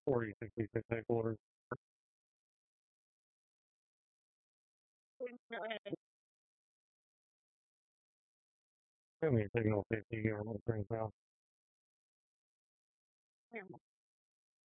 40, 66 headquarters. Give me a signal 50 or what brings out.